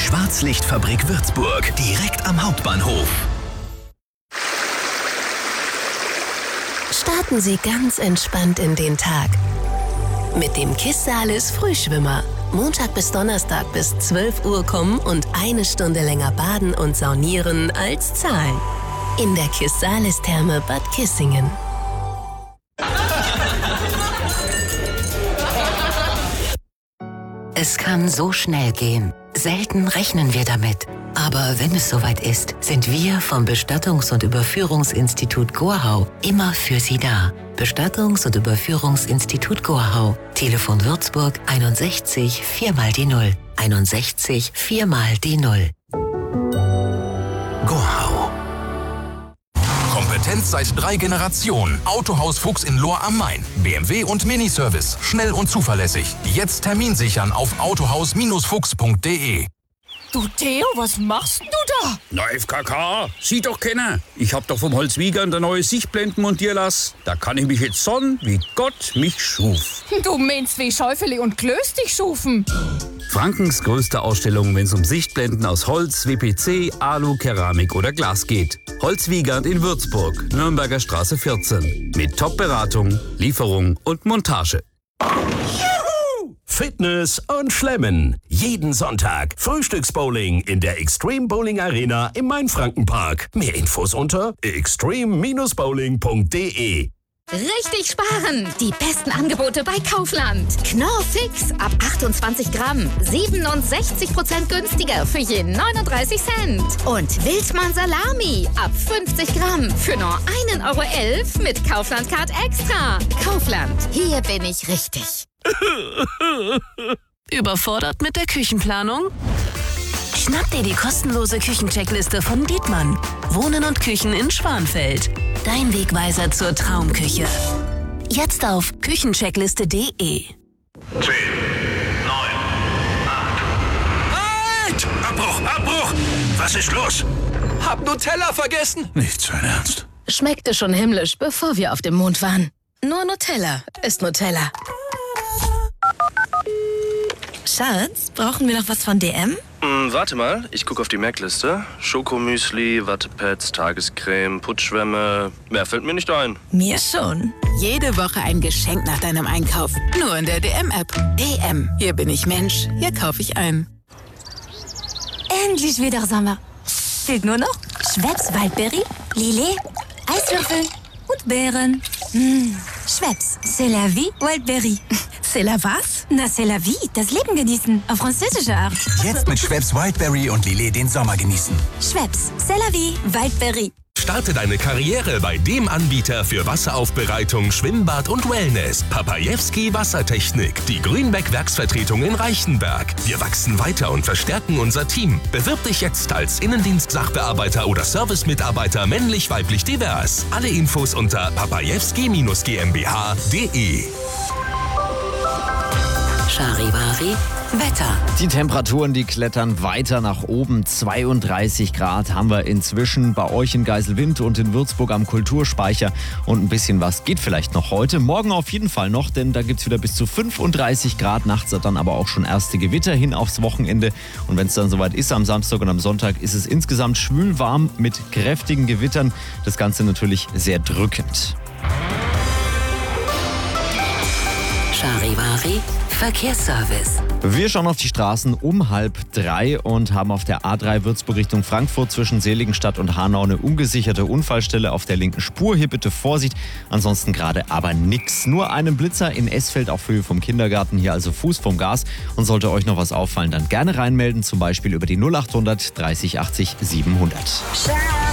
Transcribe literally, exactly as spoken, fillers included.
Schwarzlichtfabrik Würzburg, direkt am Hauptbahnhof. Starten Sie ganz entspannt in den Tag. Mit dem Kissalis Frühschwimmer. Montag bis Donnerstag bis zwölf Uhr kommen und eine Stunde länger baden und saunieren als zahlen. In der Kissalis-Therme Bad Kissingen. Es kann so schnell gehen. Selten rechnen wir damit. Aber wenn es soweit ist, sind wir vom Bestattungs- und Überführungsinstitut Gorhau immer für Sie da. Bestattungs- und Überführungsinstitut Gorhau. Telefon Würzburg einundsechzig vier mal die Null. einundsechzig vier mal die Null. Gorhau. Kompetenz seit drei Generationen. Autohaus Fuchs in Lohr am Main. B M W und Miniservice. Schnell und zuverlässig. Jetzt Termin sichern auf autohaus Fuchs punkt de. Du Theo, was machst denn du da? Na, F K K, sieh doch keiner. Ich hab doch vom Holzwiegern der neue Sichtblenden montieren lassen. Da kann ich mich jetzt sonnen, wie Gott mich schuf. Du meinst wie Schäufeli und Klöß dich schufen. Frankens größte Ausstellung, wenn es um Sichtblenden aus Holz, W P C, Alu, Keramik oder Glas geht. Holzwiegand in Würzburg, Nürnberger Straße vierzehn. Mit Top-Beratung, Lieferung und Montage. Fitness und Schlemmen. Jeden Sonntag Frühstücksbowling in der Extreme Bowling Arena im Mainfrankenpark. Mehr Infos unter extreme Bindestrich bowling punkt de. Richtig sparen! Die besten Angebote bei Kaufland. Knorr Fix ab achtundzwanzig Gramm. siebenundsechzig Prozent günstiger für je neununddreißig Cent. Und Wildmann Salami ab fünfzig Gramm für nur ein Euro elf mit Kaufland Card Extra. Kaufland, hier bin ich richtig. Überfordert mit der Küchenplanung? Schnapp dir die kostenlose Küchencheckliste von Dietmann. Wohnen und Küchen in Schwanfeld. Dein Wegweiser zur Traumküche. Jetzt auf küchencheckliste punkt de. zehn, neun, acht. Halt! Abbruch, Abbruch! Was ist los? Hab Nutella vergessen. Nicht sein Ernst. Schmeckte schon himmlisch, bevor wir auf dem Mond waren. Nur Nutella ist Nutella. Schatz, brauchen wir noch was von D M? Hm, warte mal, ich gucke auf die Merkliste. Schokomüsli, Wattepads, Tagescreme, Putzschwämme. Mehr fällt mir nicht ein. Mir schon. Jede Woche ein Geschenk nach deinem Einkauf. Nur in der D M-App. D M. Hier bin ich Mensch. Hier kaufe ich ein. Endlich wieder Sommer. Fehlt nur noch Schweppes Waldbeere, Lillet, Eiswürfel und Beeren. Mmh. Schweppes, c'est la vie, Wildberry. C'est la was? Na, c'est la vie, das Leben genießen. Auf französische Art. Jetzt mit Schweppes Wildberry und Lillet den Sommer genießen. Schweppes, c'est la vie, Wildberry. Starte deine Karriere bei dem Anbieter für Wasseraufbereitung, Schwimmbad und Wellness. Papajewski Wassertechnik, die Grünbeck-Werksvertretung in Reichenberg. Wir wachsen weiter und verstärken unser Team. Bewirb dich jetzt als Innendienst-Sachbearbeiter oder Servicemitarbeiter männlich, weiblich, divers. Alle Infos unter papajewski GmbH punkt de. Charivari Wetter. Die Temperaturen, die klettern weiter nach oben. zweiunddreißig Grad haben wir inzwischen bei euch in Geiselwind und in Würzburg am Kulturspeicher. Und ein bisschen was geht vielleicht noch heute. Morgen auf jeden Fall noch, denn da gibt es wieder bis zu fünfunddreißig Grad. Nachts dann aber auch schon erste Gewitter hin aufs Wochenende. Und wenn es dann soweit ist, am Samstag und am Sonntag, ist es insgesamt schwül warm mit kräftigen Gewittern. Das Ganze natürlich sehr drückend. Charivari Verkehrsservice. Wir schauen auf die Straßen um halb drei und haben auf der A drei Würzburg Richtung Frankfurt zwischen Seligenstadt und Hanau eine ungesicherte Unfallstelle auf der linken Spur. Hier bitte Vorsicht, ansonsten gerade aber nix. Nur einen Blitzer in Esfeld auf Höhe vom Kindergarten, hier also Fuß vom Gas. Und sollte euch noch was auffallen, dann gerne reinmelden, zum Beispiel über die null achthundert dreißig achtzig siebenhundert.